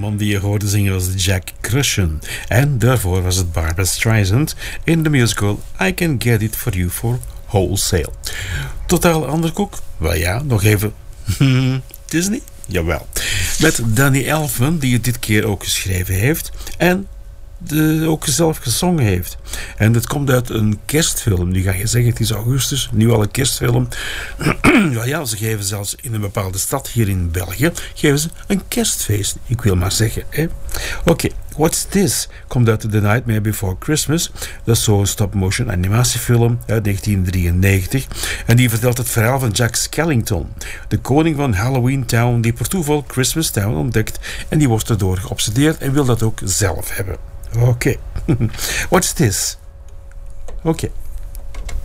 man die je hoorde zingen was Jack Crushon. En daarvoor was het Barbra Streisand in de musical I Can Get It For You For Wholesale. Totaal ander koek? Wel ja, nog even Disney? Jawel. Met Danny Elfman, die het dit keer ook geschreven heeft en ook zelf gezongen heeft. En het komt uit een kerstfilm. Nu ga je zeggen, het is augustus, nu al een kerstfilm. Ja, ze geven zelfs in een bepaalde stad hier in België, geven ze een kerstfeest. Ik wil maar zeggen. Oké, What's This? Komt uit The Nightmare Before Christmas. Dat is zo'n stop-motion animatiefilm uit 1993. En die vertelt het verhaal van Jack Skellington, de koning van Halloween Town, die per toeval Christmas Town ontdekt. En die wordt erdoor geobsedeerd en wil dat ook zelf hebben. Oké. What's This? Oké.